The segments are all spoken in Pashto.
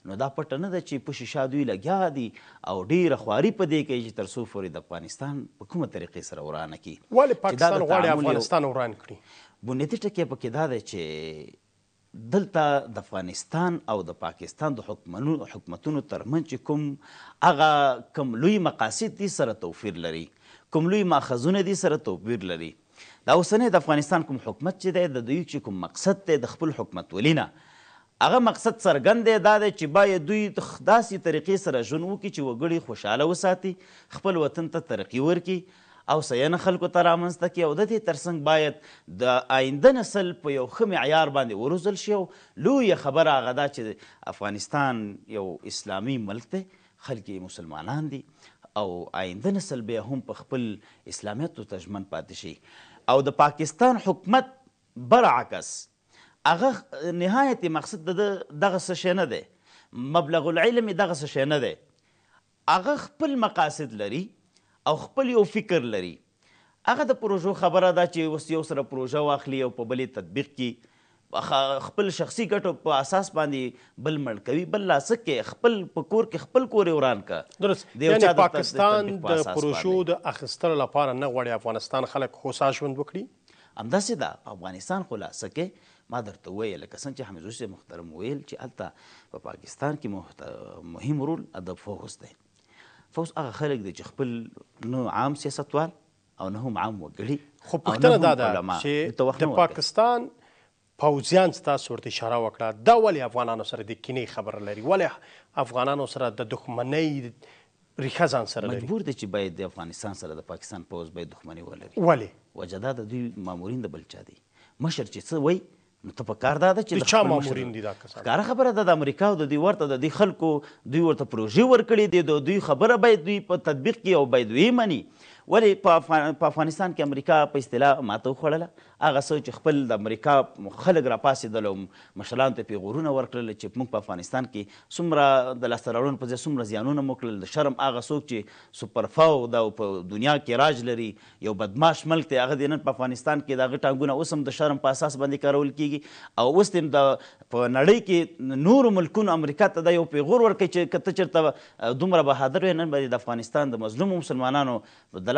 نو دا پټه نه ده چې په شیشه دوی لګیا دي او ډېره خواري په دې کوي چې تر څو پورې د افغانستان په کومه طریقې سره ورانه کړي. ولې پاکستان غواړي افغانستان وران کړي؟ بنیادي ټکی پکې دا دی چې دلته د افغانستان او د پاکستان د حکومتونو ترمنځ چې کوم لوی مقاصد دي سره توپیر لري، کوم لوی ماخذونه دي سره توپیر لري. دا اوسنی د افغانستان کوم حکومت چې دی د دوی چې کوم مقصد دی د خپل حکومتولي نه هغه مقصد څرګند دی، دا دی چې باید دوی داسې طریقې سره ژوند وکړي چې وګړي خوشحاله وساتي، خپل وطن ته ترقي ورکړي او سینه خلکو ته رامنځته کړي او د دې ترڅنګ باید د آینده نسل په یو ښه معیار باندې وروزل شي. او لویه خبره هغه ده چې افغانستان یو اسلامي ملک دی، خلک یې مسلمانان دي او آینده نسل بیا هم په خپل اسلامیت ته ژمن پاتې شي. او د پاکستان حکومت برعکس هغه نهایت مقصد دغه څه شی نه دی، مبلغ العلم یې دغه څه شی نه دی، هغه خپل مقاصد لري او خپل یو فکر لري. هغه د پروژو خبره ده چې اوس یو سره پروژه واخلي او په بلې تطبیق کړي، خپل شخصي ګټو په اساس باندې بل مړ کوي، بل لاسه کې خپل په کور کې خپل کور یې وران که. درست، یعنی پاکستان د پروژو د اخیستلو لپاره نه غواړي افغانستان خلک هوسا ژوند وکړي. همداسې ده افغانستان خلاصه کې ما درته وویل لکه څنګه چې حمیدالله صاحب محترم ویل چې هلته په پاکستان کې مهم رول د فوز دی. فوز هغه خلک دی چې خپل نه عام سیاستوال او نه هم عام وګړي. خو پوښتنه دا ده چې د پاکستان پوځیان ستاسو ورته اشاره وکړه، دا ولې افغانانو سره د کینې خبره لري؟ ولې افغانانو سره د دښمنۍ ریښه ځان سره لري؟ مجبور دی چې باید د افغانستان سره د پاکستان پوځ باید دښمني ولري. ولې؟ وجه دا د دوی مامورین د بل چا دي. مشر چې څه وایي نو ته په کار دا ده چې د چا مامورین دي دا کسان؟ ښکاره خبره ده د امریکا او د دوی ورته د دوی خلکو دوی ورته پروژې ورکړي دي، د دوی خبره باید دوی په تطبیق کړي او باید دوی مني. ولې په افغانستان کې امریکا په اصطلاح ماته وخوړله، هغه څه چې خپل د امریکا خلک راپاڅېدل او مشرانو ته پیغورونه ورکړل چې موږ په افغانستان کې څومره د لاسته راوړنو په ځای څومره زیانونه مو کړل. د شرم هغه څوک چې سوپرفاو دا په دنیا کې راج لري، یو بدماش ملک دی، هغه د نن په افغانستان کې د هغه ټانګونه اوس هم د شرم په اساس باندې کارول کېږي. او اوس هم په نړۍ کې نورو ملکونو امریکا ته دا یو پیغور ورکوي چې که ته چېرته دومره بهادر وې نن به د افغانستان د مظلومو مسلمانانو د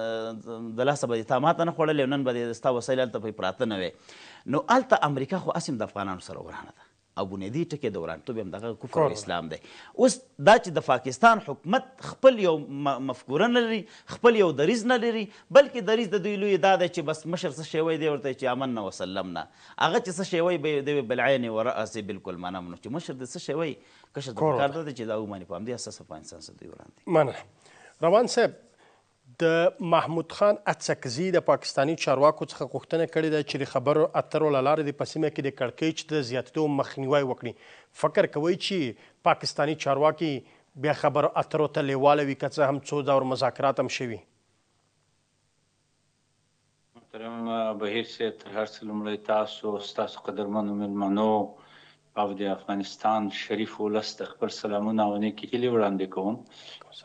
لاسه به دې تا ماته نه خوړلې او نن به دې ستا وسایل هلته پرې پراته نه وې. نو هلته امریکا خو هسې هم د افغانانو سره ورانه ده او بنیادي ټکی د ورانتوب هم دغه کفر او اسلام دی. اوس دا چې د پاکستان حکومت خپل یو مفکوره نه لري، خپل یو دریځ نه لري، بلکې دریځ د دوی لوی دا دی چې بس مشر څه شی وایي دی ورته چې آمنا وسلمنا، هغه چې څه شی وایي به دی بالعین ورأس بالکل معنا منو چې مشر د څه شی وایي کشر ته پکار ده چې دا ومني. په همدې اساس افغانستان سره دوی وران دي. مننه. روان صاحب، د محمود خان اڅکزي د پاکستاني چارواکو څخه غوښتنه کړې ده چې د خبرو اترو له لارې د په سیمه کې د کړکېچ د زیاتېدو مخنیوی وکړي. فکر کوئ چې پاکستاني چارواکي بیا خبرو اترو ته لیواله وي که څه هم څو دور مذاکرات هم شوي؟ محترم بهیر صاحب، تر هر څه لومړی تاسو ستاسو قدرمنو مېلمنو او د افغانستان شریف ولس ته خپل سلامونه او نیکې هیلې وړاندې کوم.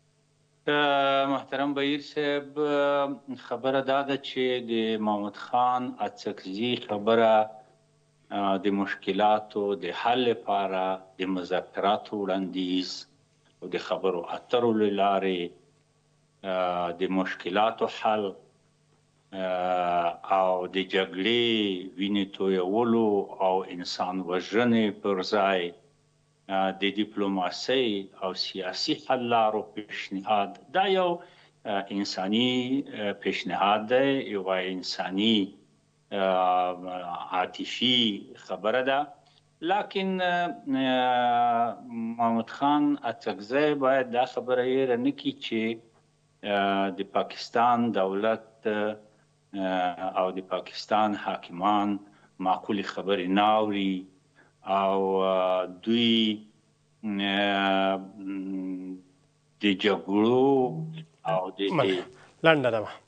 محترم بهیر صاحب، خبره دا ده چې د محمود خان اڅکزي خبره د مشکلاتو د حل لپاره د مذاکراتو وړاندیز او د خبرو اترو له لارې د مشکلاتو حل او د جګړې وینې تویولو او انسان وژنې پر ځای د ډیپلوماسۍ او سیاسي حل لارو پیشنهاد دا یو انساني پیشنهاد دی، یوه انساني عاطفي خبره ده. لکن محمود خان اڅکزی باید دا خبره هېره نه کړي چې د پاکستان دولت او د پاکستان حاکمان معقولې خبرې نه اوري او دوی د جګړو او د لنډه ده